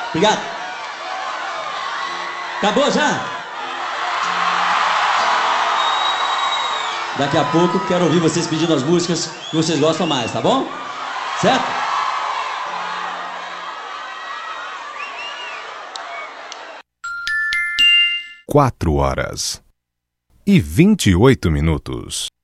Obrigado. Acabou já? Daqui a pouco quero ouvir vocês pedindo as músicas que vocês gostam mais, tá bom? Certo? Quatro horas e 28 minutos.